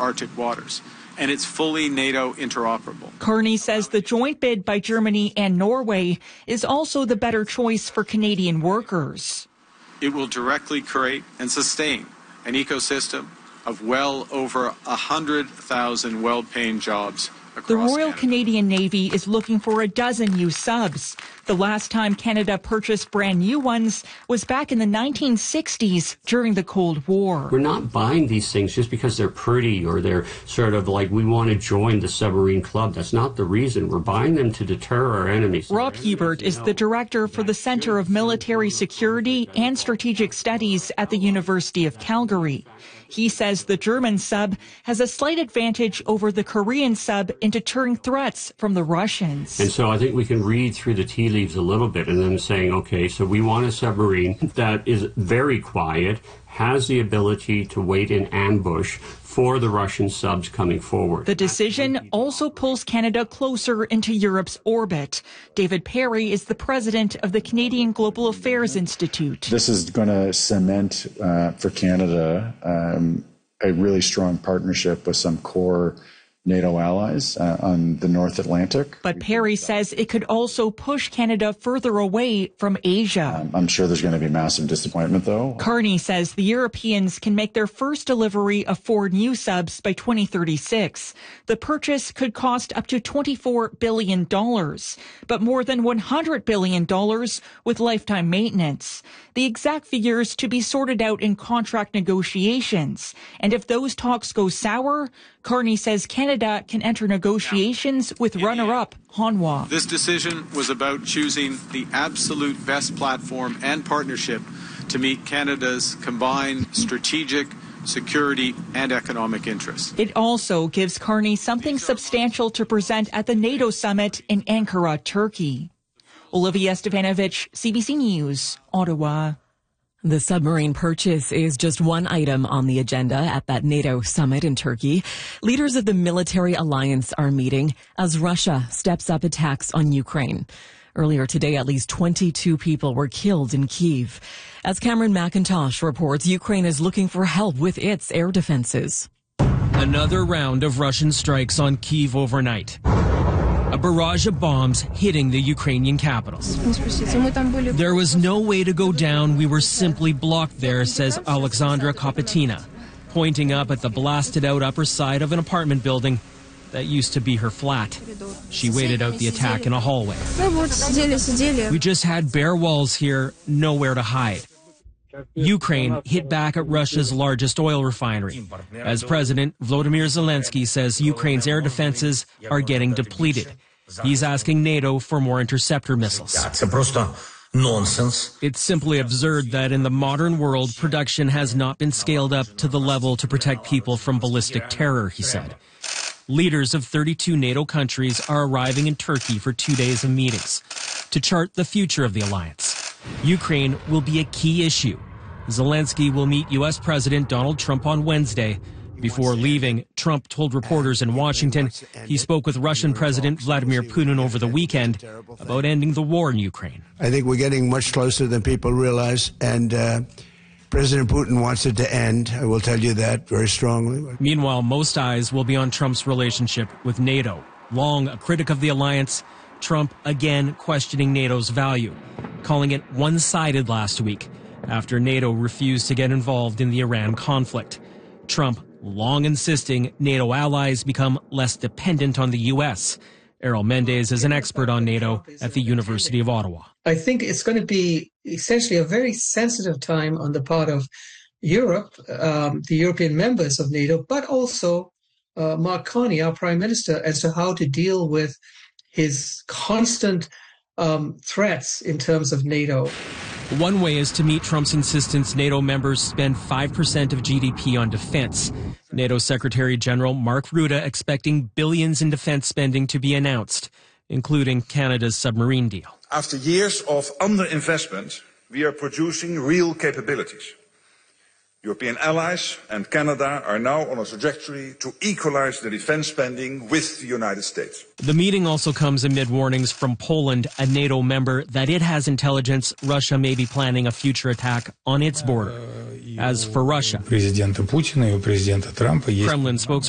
Arctic waters, and it's fully NATO interoperable. Carney says the joint bid by Germany and Norway is also the better choice for Canadian workers. It will directly create and sustain an ecosystem of well over 100,000 well-paying jobs across The Royal Canada. Canadian Navy is looking for a dozen new subs. The last time Canada purchased brand new ones was back in the 1960s during the Cold War. We're not buying these things just because they're pretty or they're sort of like we want to join the submarine club. That's not the reason. We're buying them to deter our enemies. Rob Hebert is the director for the Center of Military Security and Strategic Studies at the University of Calgary. He says the German sub has a slight advantage over the Korean sub in deterring threats from the Russians. And so I think we can read through the tea leaves a little bit and then saying, okay, so we want a submarine that is very quiet, has the ability to wait in ambush for the Russian subs coming forward. The decision also pulls Canada closer into Europe's orbit. David Perry is the president of the Canadian Global Affairs Institute. This is going to cement for Canada a really strong partnership with some core NATO allies on the North Atlantic. But Perry says it could also push Canada further away from Asia. I'm sure there's going to be massive disappointment, though. Carney says the Europeans can make their first delivery of 4 new subs by 2036. The purchase could cost up to $24 billion, but more than $100 billion with lifetime maintenance. The exact figures to be sorted out in contract negotiations. And if those talks go sour, Carney says Canada can enter negotiations with runner-up Hanwha. This decision was about choosing the absolute best platform and partnership to meet Canada's combined strategic, security, and economic interests. It also gives Carney something substantial to present at the NATO summit in Ankara, Turkey. Olivia Stefanovic, CBC News, Ottawa. The submarine purchase is just one item on the agenda at that NATO summit in Turkey. Leaders of the military alliance are meeting as Russia steps up attacks on Ukraine. Earlier today, at least 22 people were killed in Kyiv. As Cameron McIntosh reports, Ukraine is looking for help with its air defenses. Another round of Russian strikes on Kyiv overnight. A barrage of bombs hitting the Ukrainian capital. There was no way to go down. We were simply blocked there, says Alexandra Kopatina, pointing up at the blasted out upper side of an apartment building that used to be her flat. She waited out the attack in a hallway. We just had bare walls here, nowhere to hide. Ukraine hit back at Russia's largest oil refinery. As President Volodymyr Zelensky says Ukraine's air defenses are getting depleted. He's asking NATO for more interceptor missiles. It's simply absurd that in the modern world, production has not been scaled up to the level to protect people from ballistic terror, he said. Leaders of 32 NATO countries are arriving in Turkey for 2 days of meetings to chart the future of the alliance. Ukraine will be a key issue. Zelensky will meet U.S. President Donald Trump on Wednesday. Before leaving, Trump told reporters in Washington he spoke with Russian President Vladimir Putin over the weekend about ending the war in Ukraine. I think we're getting much closer than people realize, and President Putin wants it to end. I will tell you that very strongly. Meanwhile, most eyes will be on Trump's relationship with NATO. Long a critic of the alliance, Trump again questioning NATO's value, calling it one-sided last week after NATO refused to get involved in the Iran conflict. Trump long insisting NATO allies become less dependent on the U.S. Errol Mendez is an expert on NATO at the University of Ottawa. I think it's going to be essentially a very sensitive time on the part of Europe, the European members of NATO, but also Mark Carney, our Prime Minister, as to how to deal with his constant threats in terms of NATO. One way is to meet Trump's insistence NATO members spend 5% of GDP on defense. NATO Secretary General Mark Rutte expecting billions in defense spending to be announced, including Canada's submarine deal. After years of underinvestment, we are producing real capabilities. European allies and Canada are now on a trajectory to equalize the defense spending with the United States. The meeting also comes amid warnings from Poland, a NATO member, that it has intelligence Russia may be planning a future attack on its border. As for Russia, Kremlin spokesperson